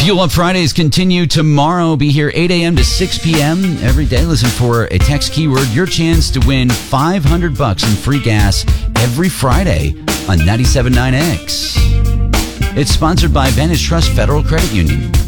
Fuel Up Fridays continue tomorrow. Be here 8 a.m. to 6 p.m. every day. Listen for a text keyword. Your chance to win $500 in free gas every Friday on 97.9X. It's sponsored by Vantage Trust Federal Credit Union.